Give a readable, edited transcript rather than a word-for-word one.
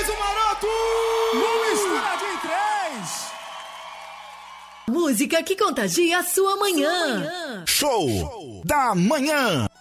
mais um maroto! No Mistura de Três! Música que contagia a sua manhã. Show da Manhã.